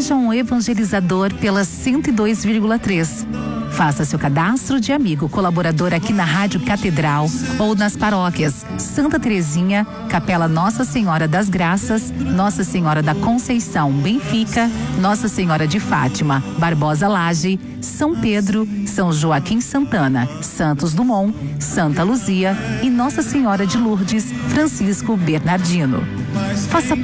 Seja um evangelizador pela 102,3. Faça seu cadastro de amigo colaborador aqui na Rádio Catedral ou nas paróquias Santa Terezinha, Capela Nossa Senhora das Graças, Nossa Senhora da Conceição, Benfica, Nossa Senhora de Fátima, Barbosa Laje, São Pedro, São Joaquim Santana, Santos Dumont, Santa Luzia e Nossa Senhora de Lourdes, Francisco Bernardino. Faça